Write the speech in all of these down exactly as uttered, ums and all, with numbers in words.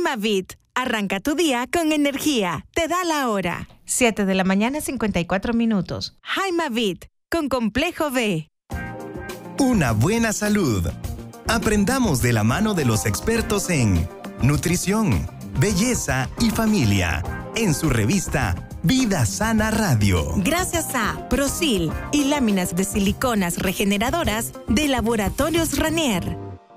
Jaimavit. Arranca tu día con energía. Te da la hora. siete de la mañana, cincuenta y cuatro minutos. Jaimavit, con Complejo B. Una buena salud. Aprendamos de la mano de los expertos en nutrición, belleza y familia. En su revista Vida Sana Radio. Gracias a Prosil y láminas de siliconas regeneradoras de Laboratorios Ranier.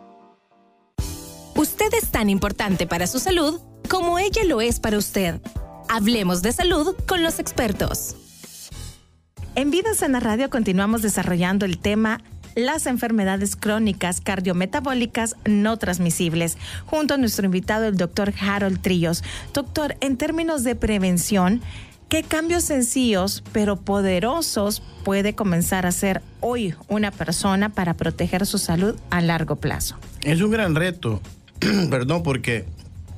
Usted es tan importante para su salud como ella lo es para usted. Hablemos de salud con los expertos. En Vida Sana Radio continuamos desarrollando el tema las enfermedades crónicas cardiometabólicas no transmisibles, junto a nuestro invitado, el doctor Harold Trillos. Doctor, en términos de prevención, ¿qué cambios sencillos pero poderosos puede comenzar a hacer hoy una persona para proteger su salud a largo plazo? Es un gran reto, perdón, porque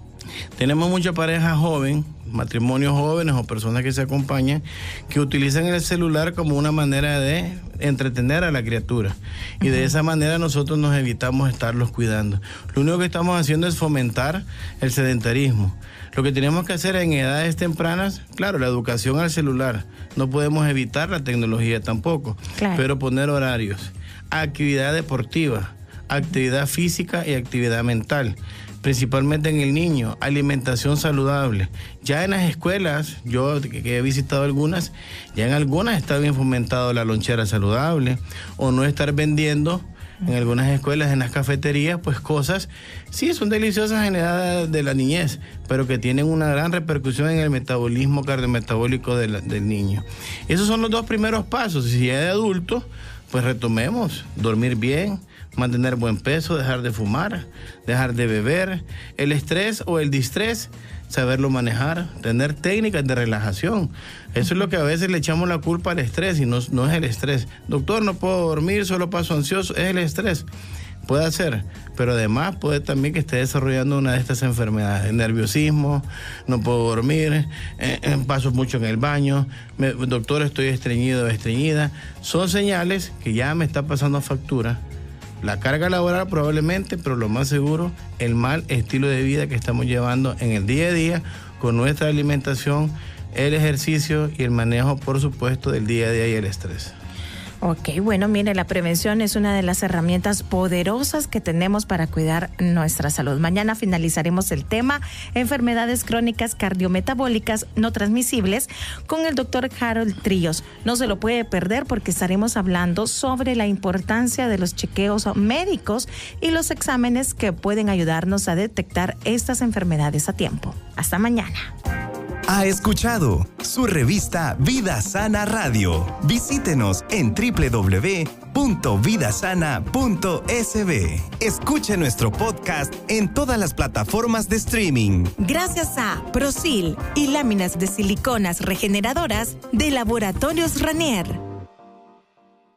tenemos mucha pareja joven, matrimonios jóvenes o personas que se acompañan, que utilizan el celular como una manera de entretener a la criatura. Y uh-huh. de esa manera nosotros nos evitamos estarlos cuidando. Lo único que estamos haciendo es fomentar el sedentarismo. Lo que tenemos que hacer en edades tempranas, claro, la educación al celular. No podemos evitar la tecnología tampoco, claro. pero poner horarios. Actividad deportiva, actividad física y actividad mental. Principalmente en el niño, alimentación saludable. Ya en las escuelas, yo que he visitado algunas, ya en algunas está bien fomentado la lonchera saludable, o no estar vendiendo en algunas escuelas, en las cafeterías, pues cosas, sí, son deliciosas en la edad de la niñez, pero que tienen una gran repercusión en el metabolismo cardiometabólico de la, del niño. Esos son los dos primeros pasos. Si ya de adulto, pues retomemos, dormir bien, mantener buen peso, dejar de fumar, dejar de beber, el estrés o el distrés, saberlo manejar, tener técnicas de relajación. Eso es lo que a veces le echamos la culpa al estrés y no, no es el estrés. Doctor, no puedo dormir, solo paso ansioso, es el estrés. Puede ser, pero además puede también que esté desarrollando una de estas enfermedades, nerviosismo, no puedo dormir, eh, paso mucho en el baño, me, doctor, estoy estreñido o estreñida. Son señales que ya me está pasando factura. La carga laboral probablemente, pero lo más seguro, el mal estilo de vida que estamos llevando en el día a día con nuestra alimentación, el ejercicio y el manejo, por supuesto, del día a día y el estrés. Ok, bueno, mire, la prevención es una de las herramientas poderosas que tenemos para cuidar nuestra salud. Mañana finalizaremos el tema enfermedades crónicas cardiometabólicas no transmisibles con el doctor Harold Trillos. No se lo puede perder porque estaremos hablando sobre la importancia de los chequeos médicos y los exámenes que pueden ayudarnos a detectar estas enfermedades a tiempo. Hasta mañana. Ha escuchado su revista Vida Sana Radio. Visítenos en doble u doble u doble u punto vida sana punto es be. Escuche nuestro podcast en todas las plataformas de streaming. Gracias a Prosil y láminas de siliconas regeneradoras de Laboratorios Ranier.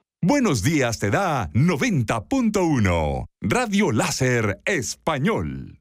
Buenos días te da noventa punto uno. Radio Láser Español.